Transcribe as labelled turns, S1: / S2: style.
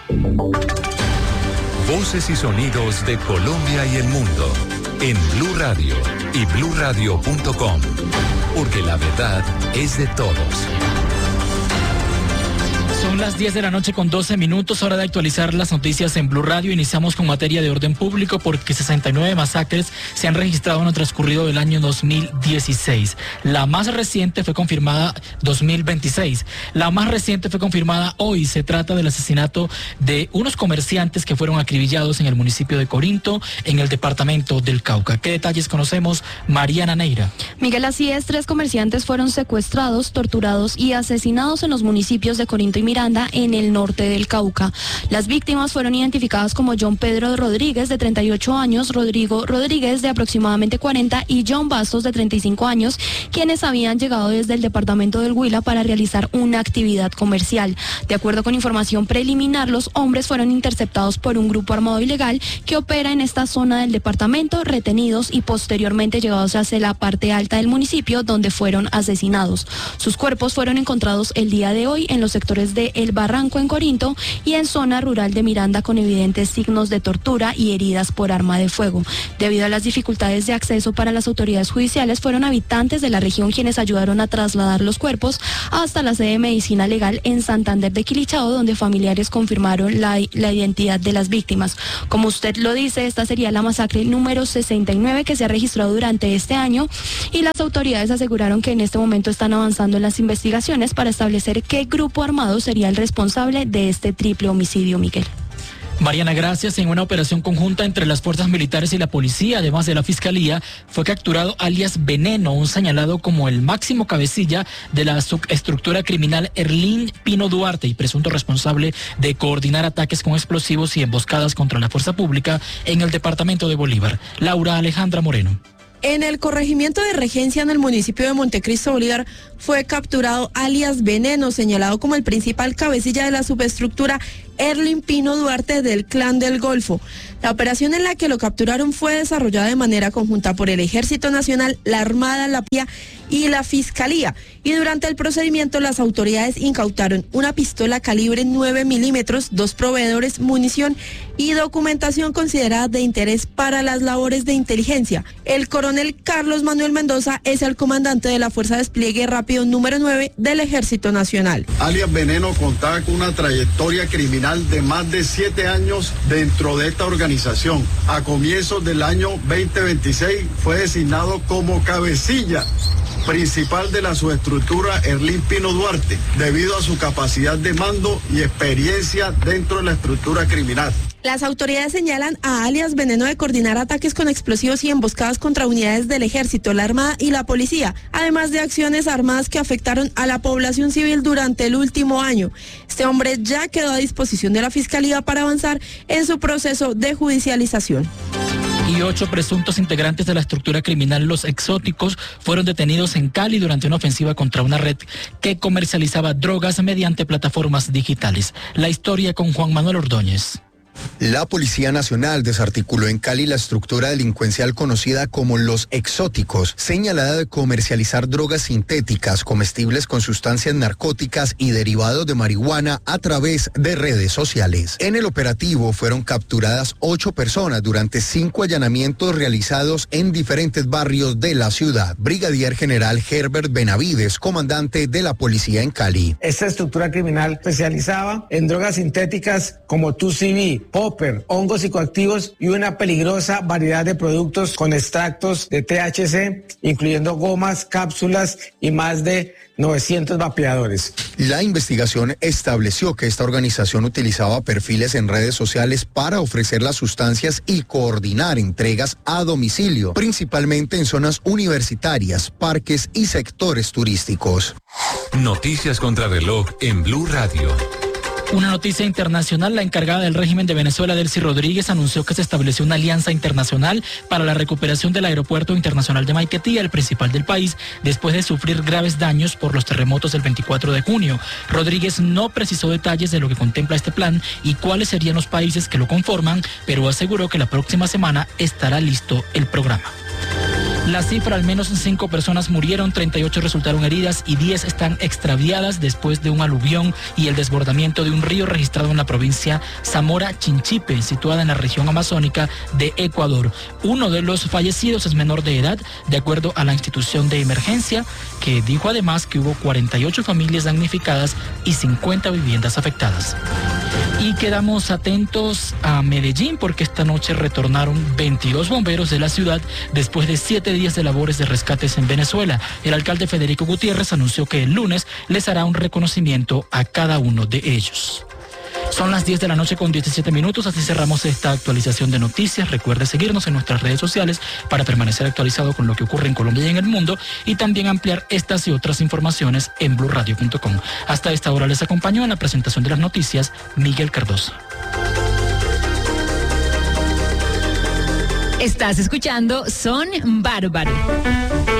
S1: Voces y sonidos de Colombia y el mundo en Blue Radio y bluradio.com, porque la verdad es de todos.
S2: Son las 10 de la noche con 12 minutos, hora de actualizar las noticias en Blue Radio. Iniciamos con materia de orden público porque 69 masacres se han registrado en el transcurrido del año 2016. La más reciente fue confirmada 2026. La más reciente fue confirmada hoy. Se trata del asesinato de unos comerciantes que fueron acribillados en el municipio de Corinto, en el departamento del Cauca. ¿Qué detalles conocemos? Mariana Neira.
S3: Miguel, así es, 3 comerciantes fueron secuestrados, torturados y asesinados en los municipios de Corinto y Miranda, en el norte del Cauca. Las víctimas fueron identificadas como John Pedro Rodríguez, de 38 años, Rodrigo Rodríguez, de aproximadamente 40, y John Bastos, de 35 años, quienes habían llegado desde el departamento del Huila para realizar una actividad comercial. De acuerdo con información preliminar, los hombres fueron interceptados por un grupo armado ilegal que opera en esta zona del departamento, retenidos y posteriormente llevados hacia la parte alta del municipio, donde fueron asesinados. Sus cuerpos fueron encontrados el día de hoy en los sectores de El Barranco en Corinto y en zona rural de Miranda, con evidentes signos de tortura y heridas por arma de fuego. Debido a las dificultades de acceso para las autoridades judiciales, fueron habitantes de la región quienes ayudaron a trasladar los cuerpos hasta la sede de medicina legal en Santander de Quilichao, donde familiares confirmaron la identidad de las víctimas. Como usted lo dice, esta sería la masacre número 69 que se ha registrado durante este año, y las autoridades aseguraron que en este momento están avanzando en las investigaciones para establecer qué grupo armado sería el responsable de este triple homicidio, Miguel.
S2: Mariana, gracias. En una operación conjunta entre las fuerzas militares y la policía, además de la Fiscalía, fue capturado alias Veneno, un señalado como el máximo cabecilla de la subestructura criminal Erlín Pino Duarte y presunto responsable de coordinar ataques con explosivos y emboscadas contra la fuerza pública en el departamento de Bolívar. Laura Alejandra Moreno.
S4: En el corregimiento de Regencia, en el municipio de Montecristo, Bolívar, fue capturado alias Veneno, señalado como el principal cabecilla de la subestructura Erlín Pino Duarte del Clan del Golfo. La operación en la que lo capturaron fue desarrollada de manera conjunta por el Ejército Nacional, la Armada, la Policía y la Fiscalía. Y durante el procedimiento, las autoridades incautaron una pistola calibre 9 milímetros, 2 proveedores, munición y documentación considerada de interés para las labores de inteligencia. El coronel Carlos Manuel Mendoza es el comandante de la Fuerza de Despliegue Rápido número 9 del Ejército Nacional.
S5: Alias Veneno contaba con una trayectoria criminal de más de 7 años dentro de esta organización. A comienzos del año 2026 fue designado como cabecilla principal de la subestructura Erlín Pino Duarte, debido a su capacidad de mando y experiencia dentro de la estructura criminal.
S4: Las autoridades señalan a alias Veneno de coordinar ataques con explosivos y emboscadas contra unidades del Ejército, la Armada y la Policía, además de acciones armadas que afectaron a la población civil durante el último año. Este hombre ya quedó a disposición de la Fiscalía para avanzar en su proceso de judicialización.
S2: Y 8 presuntos integrantes de la estructura criminal Los Exóticos fueron detenidos en Cali durante una ofensiva contra una red que comercializaba drogas mediante plataformas digitales. La historia con Juan Manuel Ordóñez.
S6: La Policía Nacional desarticuló en Cali la estructura delincuencial conocida como Los Exóticos, señalada de comercializar drogas sintéticas, comestibles con sustancias narcóticas y derivados de marihuana a través de redes sociales. En el operativo fueron capturadas 8 personas durante 5 allanamientos realizados en diferentes barrios de la ciudad. Brigadier General Herbert Benavides, comandante de la policía en Cali.
S7: Esta estructura criminal especializaba en drogas sintéticas como 2CB, popper, hongos psicoactivos y una peligrosa variedad de productos con extractos de THC, incluyendo gomas, cápsulas y más de 900 vapeadores.
S6: La investigación estableció que esta organización utilizaba perfiles en redes sociales para ofrecer las sustancias y coordinar entregas a domicilio, principalmente en zonas universitarias, parques y sectores turísticos.
S1: Noticias contra reloj en Blue Radio.
S2: Una noticia internacional: la encargada del régimen de Venezuela, Delcy Rodríguez, anunció que se estableció una alianza internacional para la recuperación del aeropuerto internacional de Maiquetía, el principal del país, después de sufrir graves daños por los terremotos del 24 de junio. Rodríguez no precisó detalles de lo que contempla este plan y cuáles serían los países que lo conforman, pero aseguró que la próxima semana estará listo el programa. La cifra, al menos 5 personas murieron, 38 resultaron heridas y 10 están extraviadas después de un aluvión y el desbordamiento de un río registrado en la provincia Zamora Chinchipe, situada en la región amazónica de Ecuador. Uno de los fallecidos es menor de edad, de acuerdo a la institución de emergencia, que dijo además que hubo 48 familias damnificadas y 50 viviendas afectadas. Y quedamos atentos a Medellín porque esta noche retornaron 22 bomberos de la ciudad después de 7 días de labores de rescates en Venezuela. El alcalde Federico Gutiérrez anunció que el lunes les hará un reconocimiento a cada uno de ellos. Son las 10 de la noche con 17 minutos, así cerramos esta actualización de noticias. Recuerde seguirnos en nuestras redes sociales para permanecer actualizado con lo que ocurre en Colombia y en el mundo y también ampliar estas y otras informaciones en blurradio.com. Hasta esta hora les acompañó en la presentación de las noticias Miguel Cardoso.
S8: Estás escuchando Son Bárbaro.